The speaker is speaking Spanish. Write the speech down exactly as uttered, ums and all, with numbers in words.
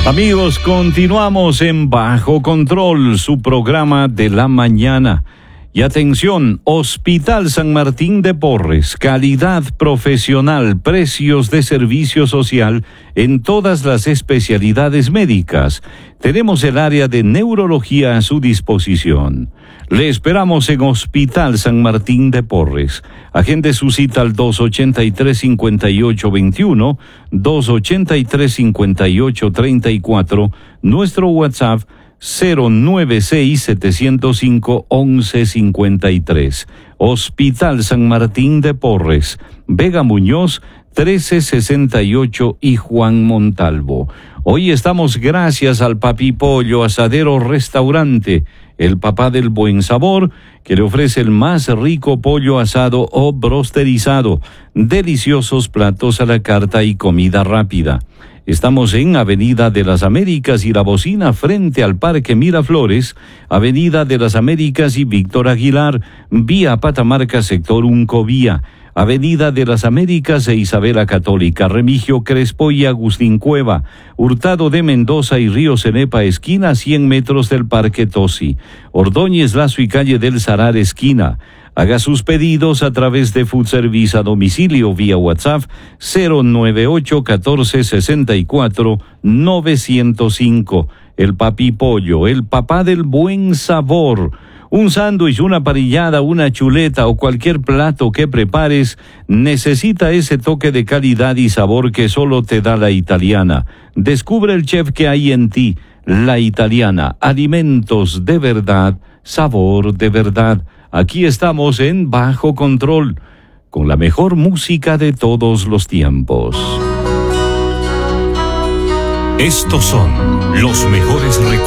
Amigos, continuamos en Bajo Control, su programa de la mañana. Y atención, Hospital San Martín de Porres, calidad profesional, precios de servicio social en todas las especialidades médicas. Tenemos el área de neurología a su disposición. Le esperamos en Hospital San Martín de Porres. Agende su cita al dos ochenta y tres, cincuenta y ocho veintiuno, dos ochenta y tres, cincuenta y ocho treinta y cuatro, nuestro WhatsApp cero nueve seis, siete cero cinco, once cincuenta y tres. Hospital San Martín de Porres, Vega Muñoz, trece sesenta y ocho y Juan Montalvo. Hoy estamos gracias al Papi Pollo Asadero Restaurante, el papá del buen sabor, que le ofrece el más rico pollo asado o brosterizado, deliciosos platos a la carta y comida rápida. Estamos en Avenida de las Américas y La Bocina, frente al Parque Miraflores, Avenida de las Américas y Víctor Aguilar, vía Patamarca, sector Uncovía, Avenida de las Américas e Isabela Católica, Remigio Crespo y Agustín Cueva, Hurtado de Mendoza y Río Cenepa, esquina, cien metros del Parque Tosi, Ordóñez Lazo y Calle del Sarar, esquina. Haga sus pedidos a través de Food Service a domicilio vía WhatsApp cero nueve ocho, catorce, sesenta y cuatro, novecientos cinco. El Papi Pollo, el papá del buen sabor. Un sándwich, una parrillada, una chuleta o cualquier plato que prepares necesita ese toque de calidad y sabor que solo te da la italiana. Descubre el chef que hay en ti, la italiana. Alimentos de verdad, sabor de verdad. Aquí estamos en Bajo Control, con la mejor música de todos los tiempos. Estos son los mejores recuerdos.